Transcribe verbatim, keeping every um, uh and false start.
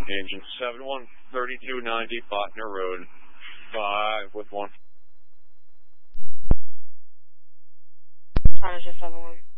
Agent seven one thirty-two ninety Botner Road, five with one. Odyssey seven one.